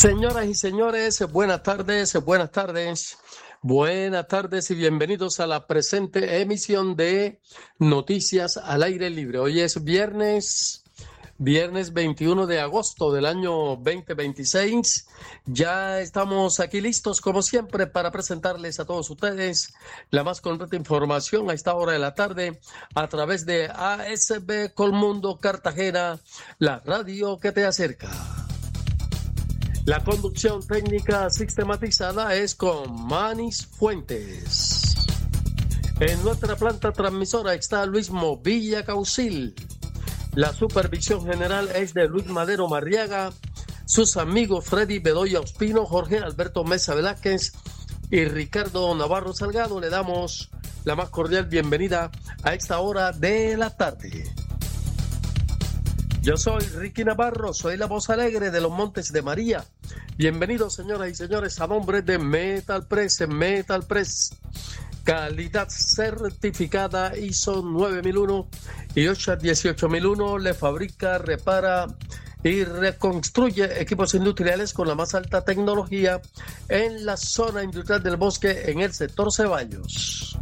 Señoras y señores, buenas tardes, buenas tardes, buenas tardes y bienvenidos a la presente emisión de Noticias al Aire Libre. Hoy es viernes 21 de agosto del año 2026. Ya estamos aquí listos, como siempre, para presentarles a todos ustedes la más completa información a esta hora de la tarde a través de ASB Colmundo Cartagena, la radio que te acerca. La conducción técnica sistematizada es con Manis Fuentes. En nuestra planta transmisora está Luis Movilla Caucil. La supervisión general es de Luis Madero Marriaga. Sus amigos Freddy Bedoya Ospino, Jorge Alberto Mesa Velázquez y Ricardo Navarro Salgado. Le damos la más cordial bienvenida a esta hora de la tarde. Yo soy Ricky Navarro, soy la voz alegre de los Montes de María. Bienvenidos, señoras y señores, a nombre de Metal Press. Metal Press, calidad certificada ISO 9001 y OSHA 18001. Le fabrica, repara y reconstruye equipos industriales con la más alta tecnología en la zona industrial del Bosque, en el sector Ceballos.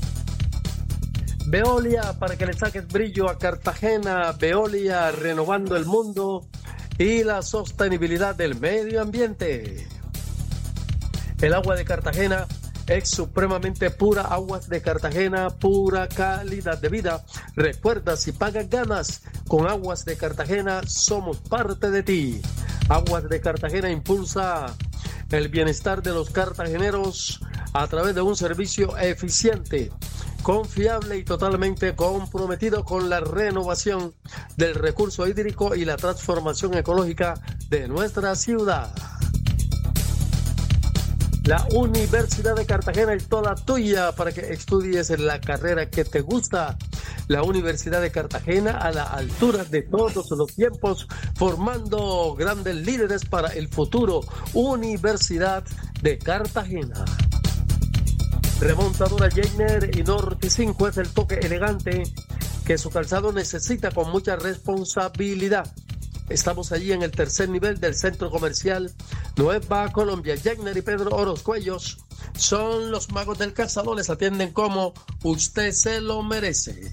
Veolia, para que le saques brillo a Cartagena. Veolia, renovando el mundo y la sostenibilidad del medio ambiente. El agua de Cartagena es supremamente pura. Aguas de Cartagena, pura calidad de vida. Recuerda, si pagas ganas con Aguas de Cartagena, somos parte de ti. Aguas de Cartagena impulsa el bienestar de los cartageneros a través de un servicio eficiente, confiable y totalmente comprometido con la renovación del recurso hídrico y la transformación ecológica de nuestra ciudad. La Universidad de Cartagena es toda tuya para que estudies la carrera que te gusta. La Universidad de Cartagena, a la altura de todos los tiempos, formando grandes líderes para el futuro. Universidad de Cartagena. Remontadora Jenner y Norte 5 es el toque elegante que su calzado necesita con mucha responsabilidad. Estamos allí en el tercer nivel del centro comercial Nueva Colombia. Jenner y Pedro Orozcuellos son los magos del calzado. Les atienden como usted se lo merece.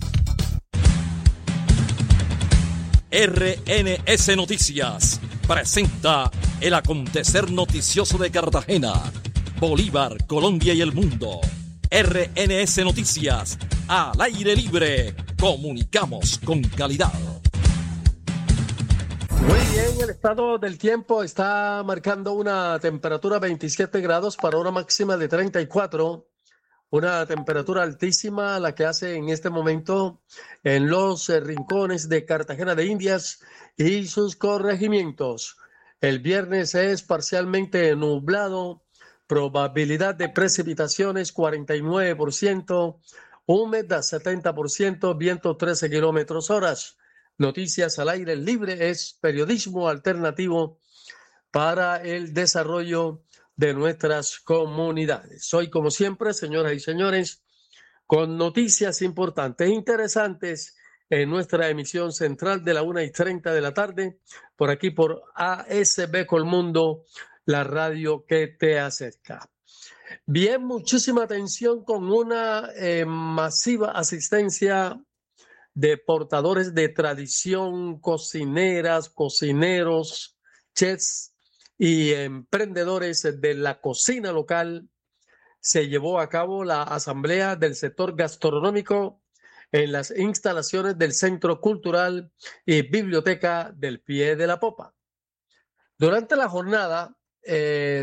RNS Noticias presenta el acontecer noticioso de Cartagena, Bolívar, Colombia y el mundo. RNS Noticias, al aire libre, comunicamos con calidad. Muy bien, el estado del tiempo está marcando una temperatura 27 grados para una máxima de 34. Una temperatura altísima la que hace en este momento en los rincones de Cartagena de Indias y sus corregimientos. El viernes es parcialmente nublado. Probabilidad de precipitaciones 49%, humedad 70%, viento 13 kilómetros horas. Noticias al aire libre es periodismo alternativo para el desarrollo de nuestras comunidades. Hoy, como siempre, señoras y señores, con noticias importantes e interesantes en nuestra emisión central de la 1:30 de la tarde, por aquí por ASB Colmundo, la radio que te acerca. Bien, muchísima atención con una masiva asistencia de portadores de tradición, cocineras, cocineros, chefs y emprendedores de la cocina local. Se llevó a cabo la asamblea del sector gastronómico en las instalaciones del Centro Cultural y Biblioteca del Pie de la Popa. Durante la jornada